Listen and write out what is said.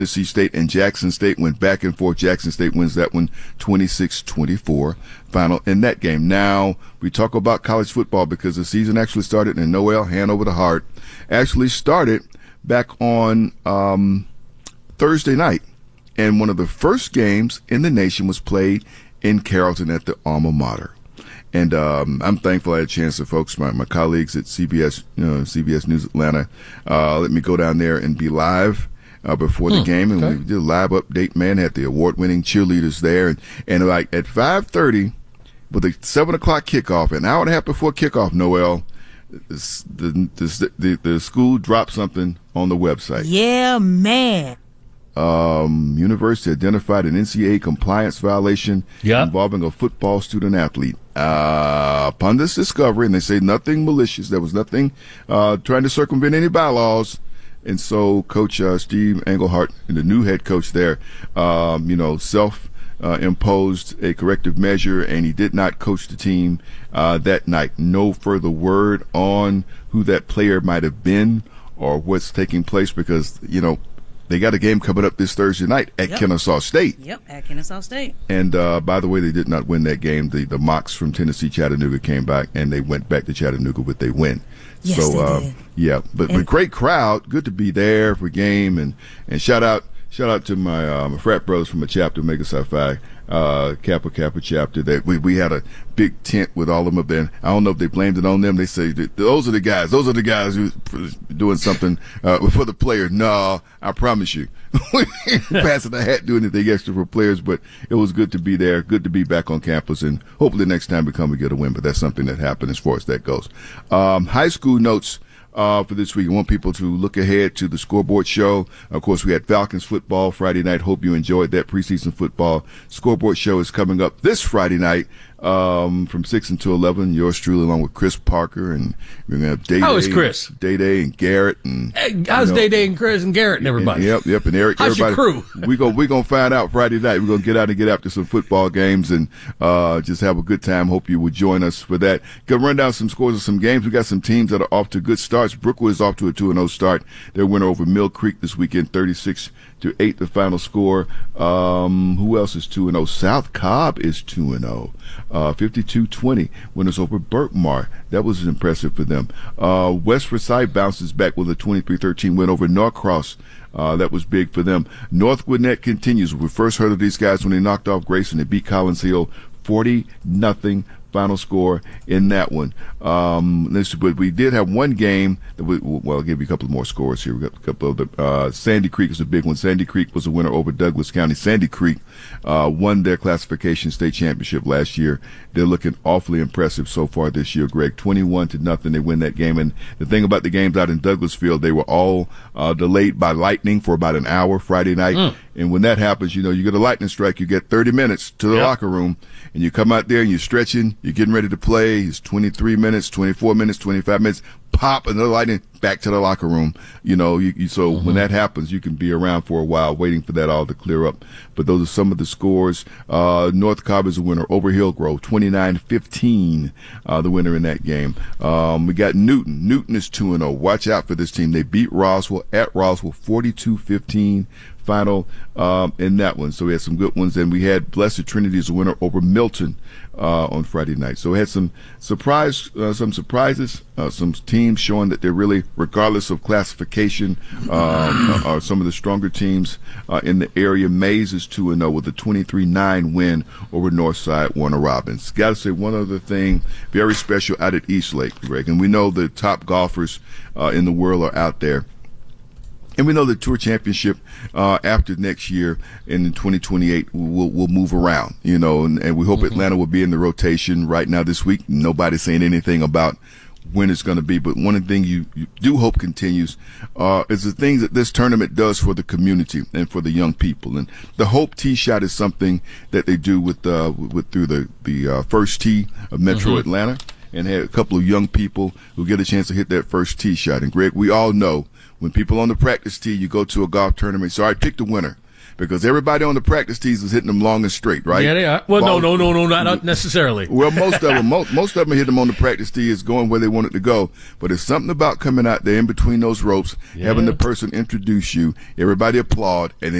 Tennessee State and Jackson State went back and forth. Jackson State wins that one 26-24 final in that game. Now we talk about college football because the season actually started, and Noel, hand over the heart, actually started back on Thursday night. And one of the first games in the nation was played in Carrollton at the alma mater. And I'm thankful I had a chance to folks, my colleagues at CBS, CBS News Atlanta, let me go down there and be live before the game, and we did a live update. Man, had the award-winning cheerleaders there, and like at 5:30, with a 7 o'clock kickoff, an hour and a half before kickoff, Noel, the school dropped something on the website. Yeah, man. University identified an NCAA compliance violation involving a football student athlete. Upon this discovery, and they say nothing malicious, there was nothing trying to circumvent any bylaws. And so Coach Steve Englehart, the new head coach there, imposed a corrective measure, and he did not coach the team that night. No further word on who that player might have been or what's taking place because, they got a game coming up this Thursday night at Kennesaw State. Yep, at Kennesaw State. And by the way, they did not win that game. The Mocs from Tennessee, Chattanooga came back, and they went back to Chattanooga with a win. Yes, so, they did. Yeah, but great crowd. Good to be there for game, and shout out to my frat brothers from a chapter, Omega Psi Phi, Kappa chapter. That we had a big tent with all of them up there. I don't know if they blamed it on them. They say those are the guys who doing something for the players. No, I promise you, passing the hat, doing anything extra for players. But it was good to be there. Good to be back on campus, and hopefully next time we come we get a win. But that's something that happened as far as that goes. High school notes. For this week, I want people to look ahead to the scoreboard show. Of course, we had Falcons football Friday night. Hope you enjoyed that preseason football. Scoreboard show is coming up this Friday night from 6 until 11. Yours truly, along with Chris Parker, and we're going to have Day-Day. How is Chris? Day-Day and Garrett. And how's Day-Day and Chris and Garrett and everybody? Yep, and Eric. How's everybody. Your crew? We're going to find out Friday night. We're going to get after some football games and just have a good time. Hope you will join us for that. Going to run down some scores of some games. We got some teams that are off to good starts. Brookwood is off to a 2-0 start. Their winner over Mill Creek this weekend, 36-8, the final score. Who else is 2-0? South Cobb is 2-0. 52-20 winners over Burkmar. That was impressive for them. West Forsyth bounces back with a 23-13 win over Norcross. That was big for them. North Gwinnett continues. We first heard of these guys when they knocked off Grayson. They beat Collins Hill 40-0. Final score in that one. But we did have one game that I'll give you a couple more scores here. We got a couple of the, Sandy Creek is a big one. Sandy Creek was a winner over Douglas County. Sandy Creek, won their classification state championship last year. They're looking awfully impressive so far this year, Greg. 21-0. They win that game. And the thing about the games out in Douglasfield, they were all, delayed by lightning for about an hour Friday night. And when that happens, you get a lightning strike, you get 30 minutes to the locker room, and you come out there and you're stretching, you're getting ready to play. It's 23 minutes, 24 minutes, 25 minutes, pop, another lightning, back to the locker room. So when that happens, you can be around for a while waiting for that all to clear up. But those are some of the scores. North Cobb is a winner over Hillgrove, 29-15, the winner in that game. We got Newton. Newton is 2-0. Watch out for this team. They beat Roswell at Roswell, 42-15. Final in that one. So we had some good ones. And we had Blessed Trinity as a winner over Milton on Friday night. So we had some surprises, some teams showing that they're really, regardless of classification, are some of the stronger teams in the area. Mays is 2-0 with a 23-9 win over Northside Warner Robins. Got to say one other thing, very special out at Eastlake, Greg. And we know the top golfers in the world are out there. And we know the Tour Championship after next year and in 2028 will move around, and we hope Atlanta will be in the rotation. Right now this week, nobody's saying anything about when it's going to be, but one of the things you do hope continues is the things that this tournament does for the community and for the young people. And the Hope Tee Shot is something that they do with through the first tee of Metro Atlanta, and had a couple of young people who get a chance to hit that first tee shot. And Greg, we all know when people on the practice tee, you go to a golf tournament, so all right, pick the winner. because everybody on the practice tees is hitting them long and straight, right? Yeah, they are. Well, no, not necessarily. Well, most of them, most of them hit them on the practice tee is going where they want it to go. But there's something about coming out there in between those ropes, having the person introduce you, everybody applaud, and then